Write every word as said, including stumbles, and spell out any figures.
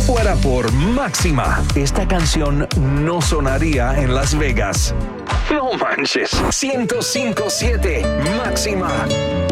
fuera por Máxima, esta canción no sonaría en Las Vegas. No manches. ciento cinco punto siete Máxima.